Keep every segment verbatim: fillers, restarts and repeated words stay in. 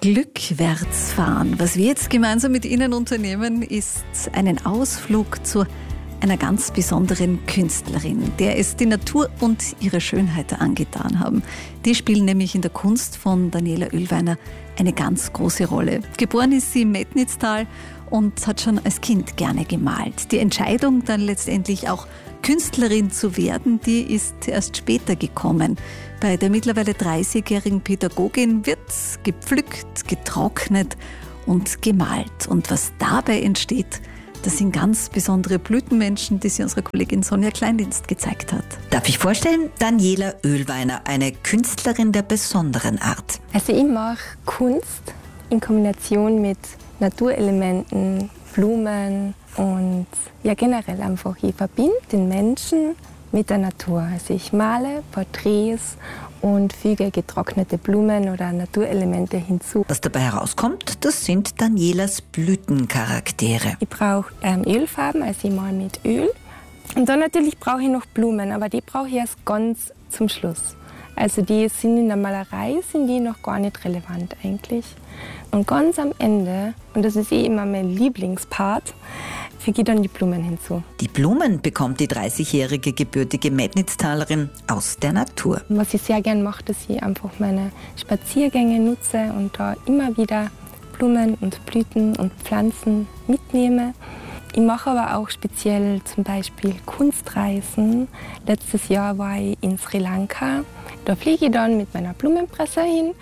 Glückwärts fahren. Was wir jetzt gemeinsam mit Ihnen unternehmen, ist einen Ausflug zu einer ganz besonderen Künstlerin, der es die Natur und ihre Schönheit angetan haben. Die spielen nämlich in der Kunst von Daniela Oehlweiner eine ganz große Rolle. Geboren ist sie im Metnitztal und hat schon als Kind gerne gemalt. Die Entscheidung, dann letztendlich auch Künstlerin zu werden, die ist erst später gekommen. Bei der mittlerweile dreißigjährigen Pädagogin wird gepflückt, getrocknet und gemalt. Und was dabei entsteht, das sind ganz besondere Blütenmenschen, die sie unserer Kollegin Sonja Kleindienst gezeigt hat. Darf ich vorstellen? Daniela Oehlweiner, eine Künstlerin der besonderen Art. Also ich mache Kunst in Kombination mit Naturelementen, Blumen und ja generell einfach. Ich verbinde den Menschen mit der Natur. Also ich male Porträts und füge getrocknete Blumen oder Naturelemente hinzu. Was dabei herauskommt, das sind Danielas Blütencharaktere. Ich brauche ähm, Ölfarben, also ich male mit Öl. Und dann natürlich brauche ich noch Blumen, aber die brauche ich erst ganz zum Schluss. Also die sind in der Malerei sind die noch gar nicht relevant eigentlich. Und ganz am Ende, und das ist eh immer mein Lieblingspart, füge ich dann die Blumen hinzu. Die Blumen bekommt die dreißigjährige gebürtige Metnitztalerin aus der Natur. Was ich sehr gern mache, dass ich einfach meine Spaziergänge nutze und da immer wieder Blumen und Blüten und Pflanzen mitnehme. Ich mache aber auch speziell zum Beispiel Kunstreisen. Letztes Jahr war ich in Sri Lanka. Da fliege ich dann mit meiner Blumenpresse hin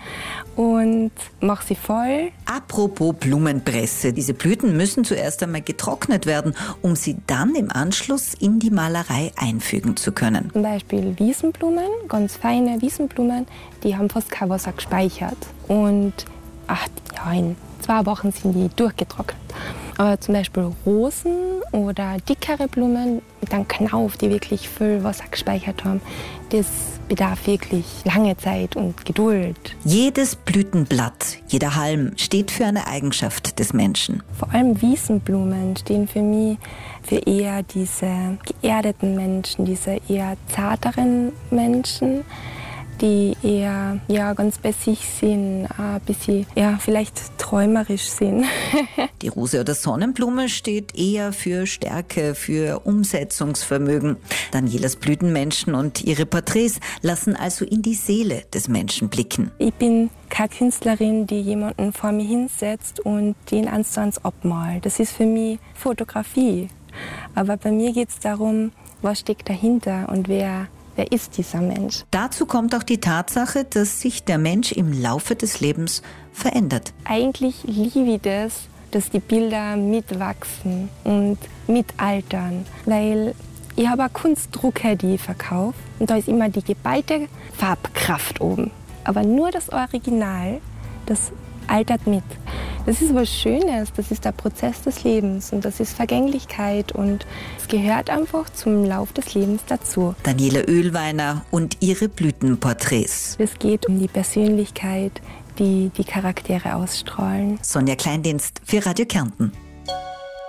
und mache sie voll. Apropos Blumenpresse. Diese Blüten müssen zuerst einmal getrocknet werden, um sie dann im Anschluss in die Malerei einfügen zu können. Zum Beispiel Wiesenblumen, ganz feine Wiesenblumen, die haben fast kein Wasser gespeichert. Und ach, ja, in zwei Wochen sind die durchgetrocknet. Aber zum Beispiel Rosen oder dickere Blumen mit einem Knauf, die wirklich viel Wasser gespeichert haben, das bedarf wirklich lange Zeit und Geduld. Jedes Blütenblatt, jeder Halm steht für eine Eigenschaft des Menschen. Vor allem Wiesenblumen stehen für mich für eher diese geerdeten Menschen, diese eher zarteren Menschen, die eher ja, ganz bei sich sind, ein bisschen ja, vielleicht träumerisch sind. Die Rose oder Sonnenblume steht eher für Stärke, für Umsetzungsvermögen. Danielas Blütenmenschen und ihre Porträts lassen also in die Seele des Menschen blicken. Ich bin keine Künstlerin, die jemanden vor mir hinsetzt und den eins zu eins abmalt. Das ist für mich Fotografie. Aber bei mir geht es darum, was steckt dahinter und wer Wer ist dieser Mensch? Dazu kommt auch die Tatsache, dass sich der Mensch im Laufe des Lebens verändert. Eigentlich liebe ich das, dass die Bilder mitwachsen und mitaltern. Weil ich habe eine Kunstdrucke, die ich verkaufe. Und da ist immer die geballte Farbkraft oben. Aber nur das Original, das altert mit. Das ist was Schönes, das ist der Prozess des Lebens und das ist Vergänglichkeit und es gehört einfach zum Lauf des Lebens dazu. Daniela Oehlweiner und ihre Blütenporträts. Es geht um die Persönlichkeit, die die Charaktere ausstrahlen. Sonja Kleindienst für Radio Kärnten.